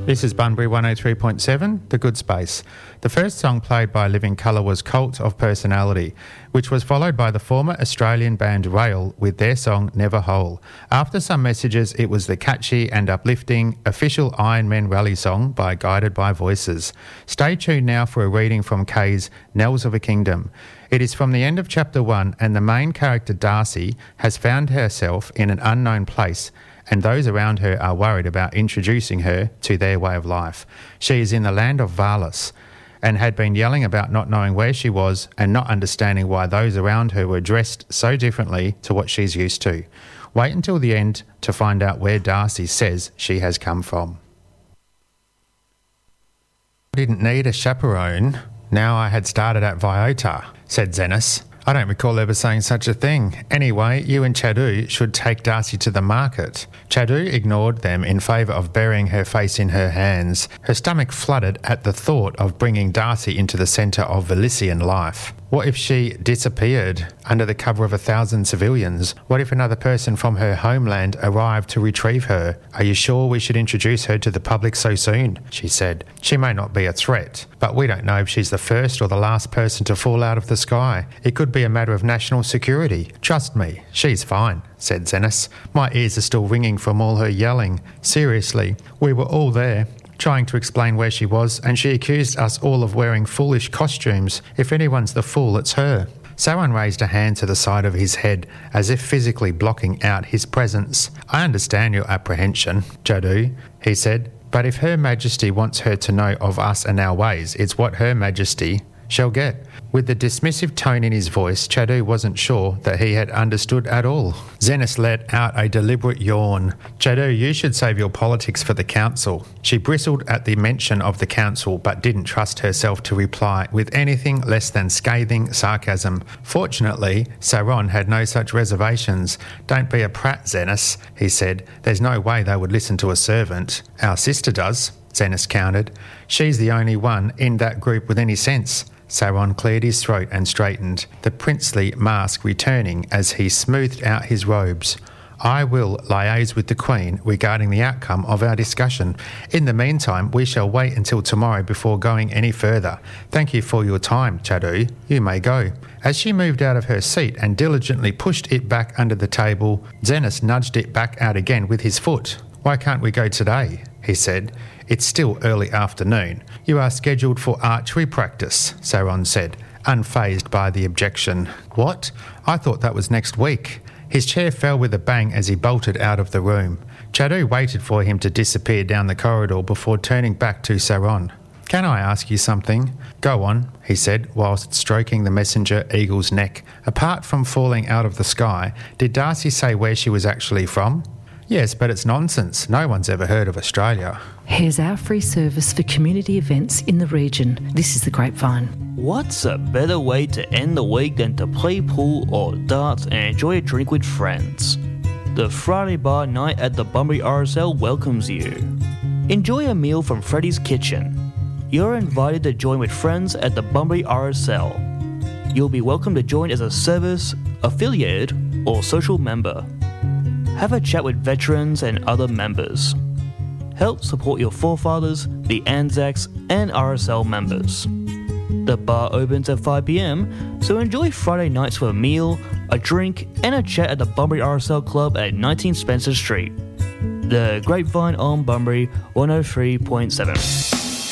This is Bunbury 103.7, The Good Space. The first song played by Living Colour was Cult of Personality, which was followed by the former Australian band Rail with their song Never Whole. After some messages, it was the catchy and uplifting official Iron Men rally song by Guided by Voices. Stay tuned now for a reading from Kay's Knells of a Kingdom. It is from the end of chapter 1, and the main character Darcy has found herself in an unknown place, and those around her are worried about introducing her to their way of life. She is in the land of Valis and had been yelling about not knowing where she was and not understanding why those around her were dressed so differently to what she's used to. Wait until the end to find out where Darcy says she has come from. I didn't need a chaperone. Now I had started at Viota, said Zenis. I don't recall ever saying such a thing. Anyway, you and Chadu should take Darcy to the market. Chadu ignored them in favour of burying her face in her hands. Her stomach flooded at the thought of bringing Darcy into the centre of Valisian life. What if she disappeared under the cover of 1,000 civilians? What if another person from her homeland arrived to retrieve her? Are you sure we should introduce her to the public so soon? She said. She may not be a threat, but we don't know if she's the first or the last person to fall out of the sky. It could be a matter of national security. Trust me, she's fine, said Zenis. My ears are still ringing from all her yelling. Seriously, we were all there, trying to explain where she was, and she accused us all of wearing foolish costumes. If anyone's the fool, it's her. Sauron raised a hand to the side of his head, as if physically blocking out his presence. I understand your apprehension, Chadu, he said, but if Her Majesty wants her to know of us and our ways, it's what Her Majesty shall get. With the dismissive tone in his voice, Chadu wasn't sure that he had understood at all. Zenis let out a deliberate yawn. Chadu, you should save your politics for the council. She bristled at the mention of the council, but didn't trust herself to reply with anything less than scathing sarcasm. Fortunately, Sauron had no such reservations. Don't be a prat, Zenis, he said. There's no way they would listen to a servant. Our sister does, Zenis countered. She's the only one in that group with any sense. Sauron cleared his throat and straightened, the princely mask returning as he smoothed out his robes. I will liaise with the Queen regarding the outcome of our discussion. In the meantime, we shall wait until tomorrow before going any further. Thank you for your time, Chadu. You may go. As she moved out of her seat and diligently pushed it back under the table, Zenis nudged it back out again with his foot. Why can't we go today? He said. It's still early afternoon. You are scheduled for archery practice, Sauron said, unfazed by the objection. What? I thought that was next week. His chair fell with a bang as he bolted out of the room. Chadu waited for him to disappear down the corridor before turning back to Sauron. Can I ask you something? Go on, he said, whilst stroking the messenger eagle's neck. Apart from falling out of the sky, did Darcy say where she was actually from? Yes, but it's nonsense. No one's ever heard of Australia. Here's our free service for community events in the region. This is the Grapevine. What's a better way to end the week than to play pool or darts and enjoy a drink with friends? The Friday bar night at the Bunbury RSL welcomes you. Enjoy a meal from Freddy's Kitchen. You're invited to join with friends at the Bunbury RSL. You'll be welcome to join as a service, affiliated, or social member. Have a chat with veterans and other members. Help support your forefathers, the Anzacs, and RSL members. The bar opens at 5 p.m, so enjoy Friday nights with a meal, a drink, and a chat at the Bunbury RSL Club at 19 Spencer Street. The Grapevine on Bunbury 103.7.